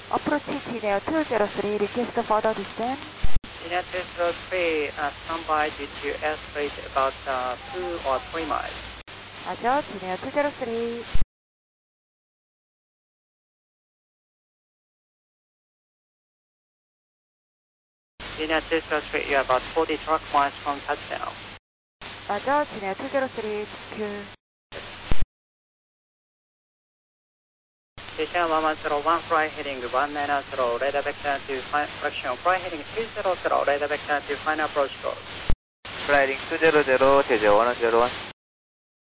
Approach Jineo 203, request further descent. Jineo 203, standby due to airspeed about 2 or 3 miles. Roger, Jineo 203. Jineo 203, you're about 40 truck miles from touchdown. Roger, Jineo 203, Q. Station 1101, fly heading 190, radar vector to correction, fly heading 200, radar vector to final approach course. Fly heading 200, Jeju 101.